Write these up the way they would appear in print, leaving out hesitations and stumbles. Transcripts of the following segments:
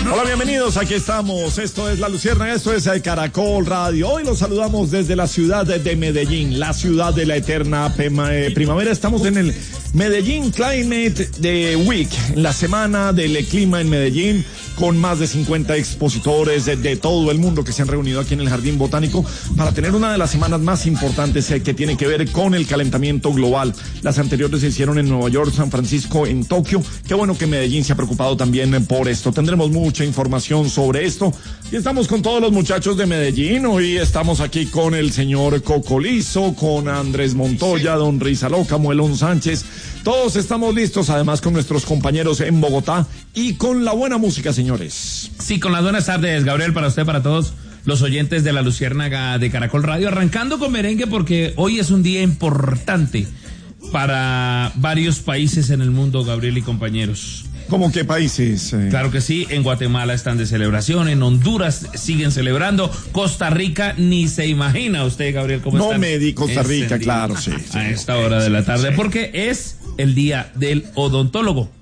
Hola, bienvenidos, aquí estamos, esto es La Luciérnaga, esto es Caracol Radio. Hoy los saludamos desde la ciudad de Medellín, la ciudad de la eterna primavera. Estamos en el Medellín Climate Week, la semana del clima en Medellín, con más de 50 expositores de todo el mundo que se han reunido aquí en el Jardín Botánico para tener una de las semanas más importantes que tiene que ver con el calentamiento global. Las anteriores se hicieron en Nueva York, San Francisco, en Tokio. Qué bueno que Medellín se ha preocupado también por esto. Tendremos mucha información sobre esto. Y estamos con todos los muchachos de Medellín. Hoy estamos aquí con el señor Cocolizo, con Andrés Montoya, don Rizaloca, Muelón Sánchez. Todos estamos listos, además con nuestros compañeros en Bogotá y con la buena música, señores. Sí, con las buenas tardes, Gabriel, para usted, para todos los oyentes de La Luciérnaga de Caracol Radio. Arrancando con merengue porque hoy es un día importante para varios países en el mundo, Gabriel y compañeros. ¿Cómo qué países? Claro que sí, en Guatemala están de celebración, en Honduras siguen celebrando, Costa Rica ni se imagina usted, Gabriel, cómo están. No me di Costa Rica, claro, sí. A esta hora de la tarde, sí. Porque es el día del odontólogo.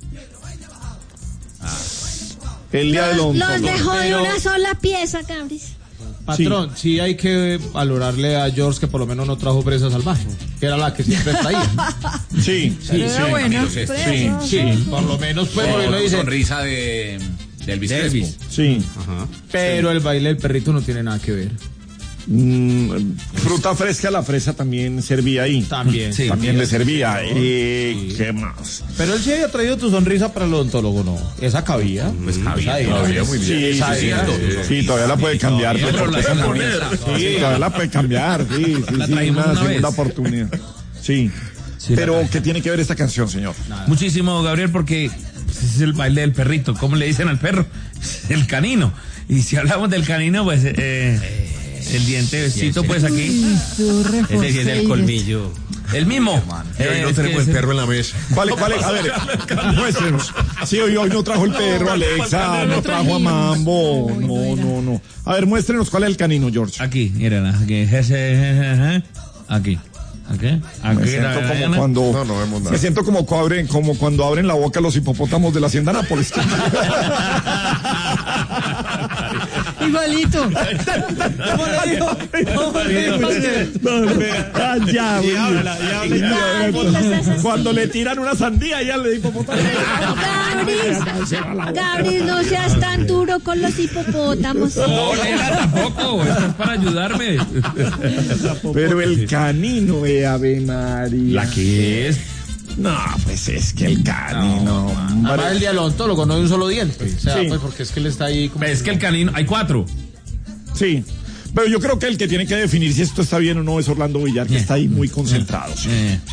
El día del odontólogo. Los dejó de una sola pieza, Cabris. Patrón, sí hay que valorarle a George que por lo menos no trajo presa salvaje, que era la que siempre traía. Sí, bueno, sí, por lo menos fue porque lo dice. Sonrisa de Elvis Crespo. Sí. Ajá. Pero el baile del perrito no tiene nada que ver. Fruta fresca, la fresa también servía ahí. También. Sí, también le servía. Sí. ¿Qué más? Pero él sí había traído tu sonrisa para el odontólogo, ¿no? Esa cabía. Pues cabía muy bien. Sí, todavía la puede cambiar. Sí, todavía la puede cambiar. Sí, una segunda oportunidad. Sí. Pero, ¿qué tiene que ver esta canción, señor? Nada. Muchísimo, Gabriel, porque es el baile del perrito. ¿Cómo le dicen al perro? El canino. Y si hablamos del canino, pues... el dientecito, pues aquí. Ese tiene el colmillo. El mismo. Hoy no tenemos el perro en la mesa. Vale, a ver, muéstrenos. Sí, hoy no trajo el perro, Alexa, no trajo a Mambo. No. A ver, muéstrenos cuál es el canino, George. Aquí, miren, aquí. Me siento como cuando no vemos nada. Me siento como cuando abren la boca los hipopótamos de la hacienda Nápoles. Igualito. Cuando le tiran una sandía ya le hipopótamo. Gabris, no seas tan duro con los hipopótamos. No, Lela, tampoco. Esto es para ayudarme. Pero el canino, Ave María. ¿La qué es? No, pues es que el canino. Además el día del odontólogo, no hay un solo diente. O sea, Sí. pues porque es que él está ahí como... Es que el canino, hay 4. Sí. Pero yo creo que el que tiene que definir si esto está bien o no es Orlando Villar, que está ahí muy concentrado. Sí.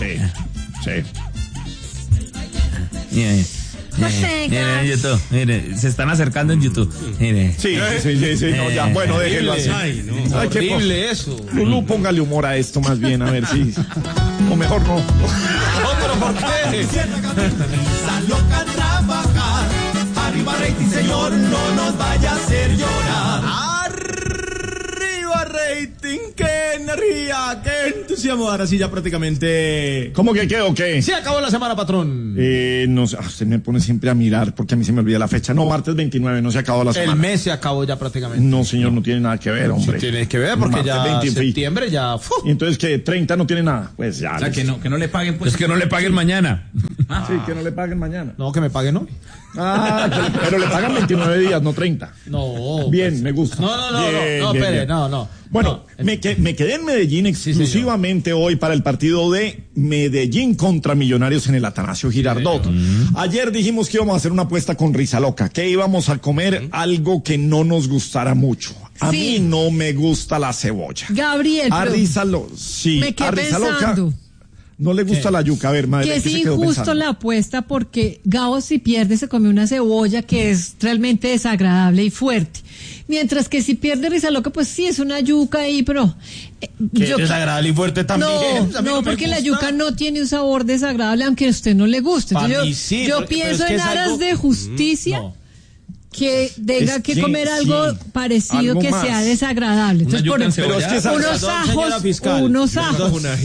Miren, YouTube, miren, se están acercando en YouTube. Miren. Sí, no, ya, bueno, déjenlo así. Ay, no. Ay, qué horrible eso. Lulú, póngale humor a esto más bien, a ver si... O mejor no. ¿Pero por qué? Loca a trabajar, arriba rating, señor, no nos vaya a hacer llorar. Arriba rating, qué energía, qué entusiasmo. Ahora sí ya prácticamente... ¿Cómo que qué o qué? Se acabó la semana, patrón. No sé, usted me pone siempre a mirar porque a mí se me olvida la fecha. No, martes 29, no se acabó la semana. El mes se acabó ya prácticamente. No, señor, no tiene nada que ver, hombre. Sí tiene que ver porque Martes ya 20, septiembre ya... Y entonces que 30 no tiene nada. Pues ya. O sea, que no le paguen, pues. Es que no le paguen mañana. Sí, que no le paguen mañana. No, que me paguen hoy. Pero le pagan 29 días, no 30. No. Bien, pues, me gusta. No, espere, no. Bueno, no, me quedé en Medellín exclusivamente hoy para el partido de Medellín contra Millonarios en el Atanasio Girardot. Ayer dijimos que íbamos a hacer una apuesta con Rizaloca, que íbamos a comer algo que no nos gustara mucho. A mí no me gusta la cebolla. Gabriel, A Rizaloca, sí. me quedé A Rizaloca pensando. no le gusta la yuca. A ver, madre. Que es injusto la apuesta porque Gabo si pierde se come una cebolla que es realmente desagradable y fuerte. Mientras que si pierde Rizaloca, pues sí es una yuca ahí, pero... desagradable y fuerte también. No, porque la yuca no tiene un sabor desagradable, aunque a usted no le guste. Entonces, yo pienso en aras de justicia... que tenga que comer algo parecido algo que sea desagradable. Entonces, unos ajos,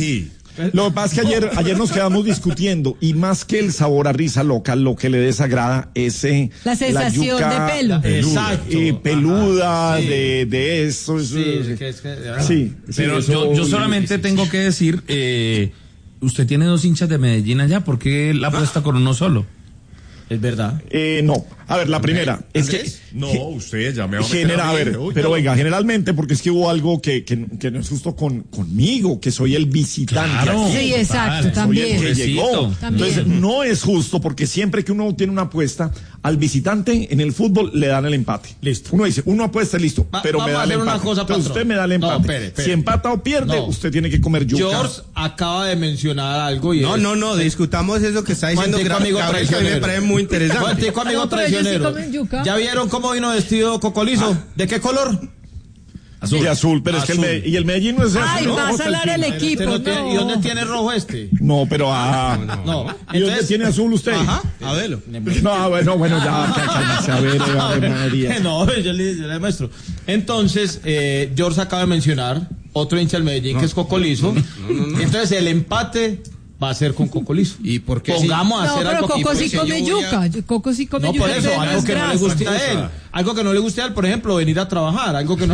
Lo que pasa es que ayer nos quedamos discutiendo y más que el sabor a risa loca, lo que le desagrada es la sensación la yuca de pelo. Exacto. Peluda, sí. de eso. Sí, pero yo solamente tengo que decir, usted tiene 2 hinchas de Medellín allá, ¿por qué la apuesta con uno solo? Es verdad. No. A ver, la primera es que no, usted ya me va a pero oiga, generalmente porque es que hubo algo que no es justo conmigo, que soy el visitante. Claro, aquí. Sí, exacto, también. Soy el que llegó. También. Entonces, no es justo porque siempre que uno tiene una apuesta, al visitante en el fútbol le dan el empate. Listo. Uno dice, uno apuesta listo, pero me da el empate. Entonces usted me da el empate. No, espere. Si empata o pierde, usted tiene que comer yuca. George acaba de mencionar algo y No, discutamos eso que está diciendo amigo Gabriel, que me parece muy interesante. Amigo traicionero. ¿Ya vieron cómo vino vestido Cocolizo? ¿De qué color? Azul. De azul, pero Azul. es que el Medellín no es azul. Ay, ¿no? va a salar el equipo. ¿Y dónde tiene rojo este? No, pero No. ¿Y dónde tiene azul usted? Ajá. A verlo. No, bueno, ya, cálmese, a ver, María. No, yo le demuestro. Entonces, George acaba de mencionar otro hincha del Medellín que es Cocolizo. Entonces, el empate va a ser con Cocolizo. ¿Y por qué? Pongamos a hacer pero algo. Coco sí come yuca. Coco sí come yuca. No, por eso, algo que no le guste a él. Algo que no le guste a él, por ejemplo, venir a trabajar. Algo que no.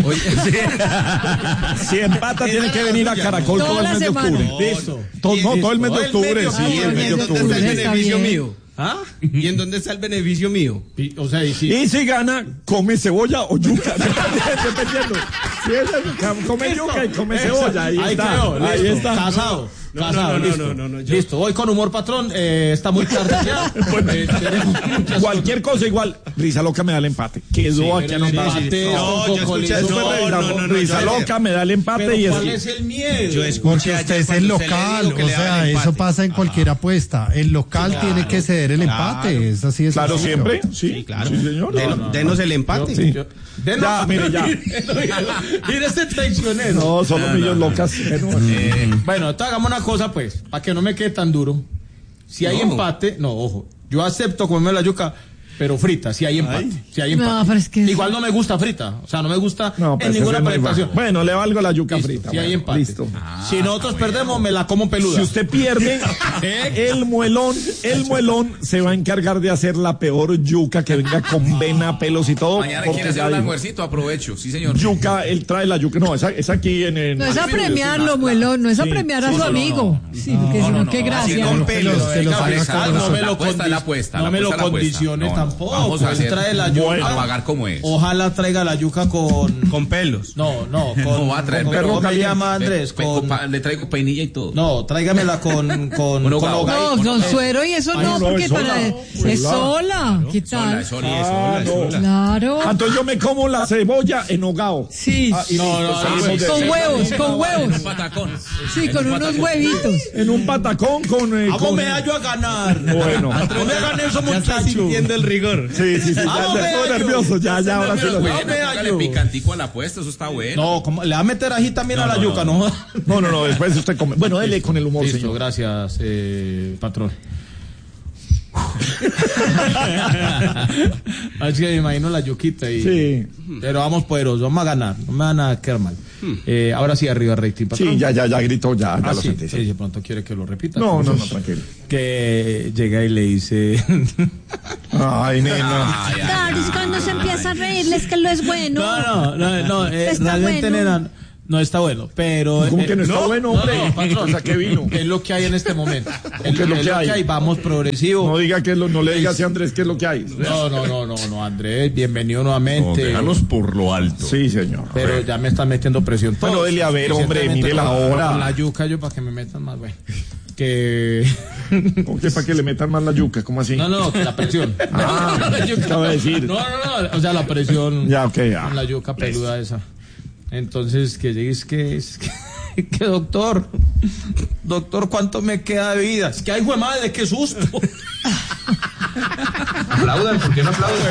Si empata, tiene que venir a Caracol todo el mes de octubre. Listo. Todo el mes de octubre, sí, el mes de ¿Dónde está el octubre. beneficio mío? ¿Ah? ¿Y en dónde está el beneficio mío? O sea, Y si gana, come cebolla o yuca. Dependiendo. Si es come yuca y come cebolla. Ahí está. Casado. No. Listo, voy con humor, patrón. Está muy tarde ya. Cualquier cosa igual. Risa loca me da el empate. Quedó aquí anotado. Risa loca me da el empate y ¿cuál es el miedo? Yo escuché porque usted es el local, o sea, eso pasa en cualquier apuesta. El local tiene que ceder el empate, es así de Claro, sencillo. siempre. Sí, claro. Sí, señor. Denos el empate. Sí. Ya, mire, ya. Mire este traicionero. No, solo millos locas. Bueno, entonces hagamos una cosa, pues, para que no me quede tan duro. Si hay empate, ojo, yo acepto comerme la yuca, pero frita, si hay empate. No, pero es que igual no me gusta frita, o sea, no me gusta No, en ninguna presentación. Bueno, le valgo la yuca Listo, frita. si hay empate. Listo. Si nosotros perdemos, me la como peluda. Si usted pierde, el muelón se va a encargar de hacer la peor yuca que venga con vena, pelos y todo. Mañana quiere hacer un almuercito, aprovecho, sí señor. Yuca, él trae la yuca. No, es aquí en el. no es a premiarlo, muelón, no es a premiar a su amigo. Sí, porque si no, qué gracia. Con pelos. No me lo apuesta. No me lo condicione tampoco. Vamos a hacer, trae la yuca. a pagar como es. Ojalá traiga la yuca con pelos. No, No va a traer ¿cómo me llama Andrés? Le traigo peinilla y todo. No, tráigamela con hogao. No, con suero y eso no, porque es sola. ¿Qué tal? Claro. Entonces yo me como la cebolla en hogao. Sí. Con huevos. Un patacón. Sí, con unos huevitos. En un patacón con. ¿Cómo me hallo a ganar? Bueno. No me hagan eso, muchachos. Sintiendo el rigor. Sí. Ya estoy nervioso. Ya, ahora sí lo me veo. Póngale picantico a la apuesta, eso está bueno. No, ¿cómo? Le va a meter ají también a la yuca, ¿no? No, después usted come. Bueno, dele con el humor, Listo, señor. gracias, patrón. Es que me imagino la yuquita y... Sí. Pero vamos poderosos, vamos a ganar, no me van a quedar mal. Ahora sí, arriba rating, patrón. Sí, ya gritó, ya lo Sí, sentí. sí, de pronto quiere que lo repita. No, tranquilo. Que llega y le dice... Ay, nena. Claro, es cuando se empieza a reírles que lo es bueno. No, Está realmente, bueno. nena, no está bueno, pero... ¿Cómo que no está bueno, hombre? No, patrón, O sea, ¿qué vino? Es lo que hay en este momento. ¿Qué es lo que hay? Vamos progresivo. No diga no le diga así a Andrés qué es lo que hay. No, Andrés, bienvenido nuevamente. Déjanos por lo alto. Sí, señor. Pero ya me están metiendo presión. Bueno, dele a ver, hombre, mire la hora. Con la yuca yo para que me metan más, güey. Que... ¿Cómo que para que le metan más la yuca? ¿Cómo así? No, la presión. La yuca. Acaba de decir. No, o sea, la presión. Ya, ok, ya. Con la yuca peluda esa. Entonces, que llegues que doctor, ¿cuánto me queda de vida? Es que ay, güey madre, qué susto. Aplaudan, ¿por qué no aplaudan?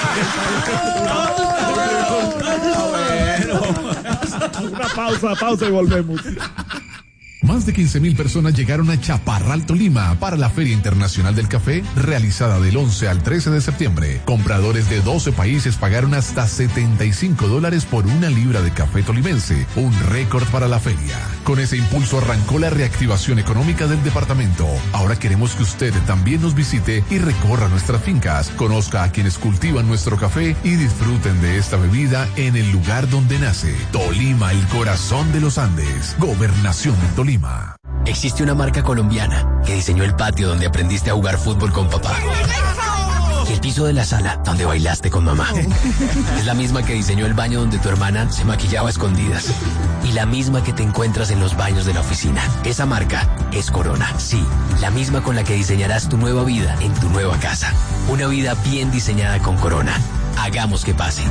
Una pausa y volvemos. Más de 15,000 personas llegaron a Chaparral, Tolima, para la Feria Internacional del Café, realizada del 11 al 13 de septiembre. Compradores de 12 países pagaron hasta $75 por una libra de café tolimense, un récord para la feria. Con ese impulso arrancó la reactivación económica del departamento. Ahora queremos que usted también nos visite y recorra nuestras fincas, conozca a quienes cultivan nuestro café y disfruten de esta bebida en el lugar donde nace. Tolima, el corazón de los Andes. Gobernación de Tolima. Existe una marca colombiana que diseñó el patio donde aprendiste a jugar fútbol con papá. Y el piso de la sala donde bailaste con mamá. Es la misma que diseñó el baño donde tu hermana se maquillaba a escondidas. Y la misma que te encuentras en los baños de la oficina. Esa marca es Corona. Sí, la misma con la que diseñarás tu nueva vida en tu nueva casa. Una vida bien diseñada con Corona. Hagamos que pase.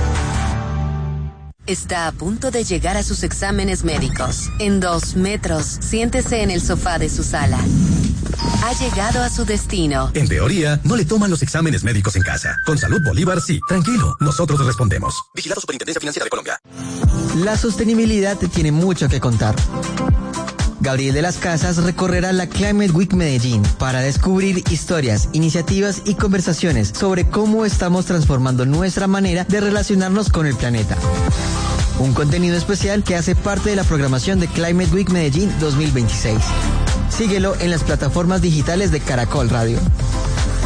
Está a punto de llegar a sus exámenes médicos. En 2 metros, siéntese en el sofá de su sala. Ha llegado a su destino. En teoría, no le toman los exámenes médicos en casa. Con Salud Bolívar, sí. Tranquilo, nosotros respondemos. Vigilado Superintendencia Financiera de Colombia. La sostenibilidad te tiene mucho que contar. Gabriel de las Casas recorrerá la Climate Week Medellín para descubrir historias, iniciativas y conversaciones sobre cómo estamos transformando nuestra manera de relacionarnos con el planeta. Un contenido especial que hace parte de la programación de Climate Week Medellín 2026. Síguelo en las plataformas digitales de Caracol Radio.